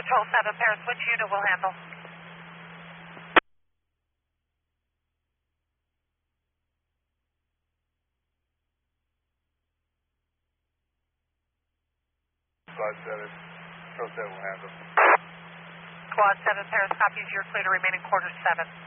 Patrol 7, Paris, which unit will handle? Squad 7, Patrol 7 will handle. Squad 7, Paris, copies. You're clear to remain in quarters 7.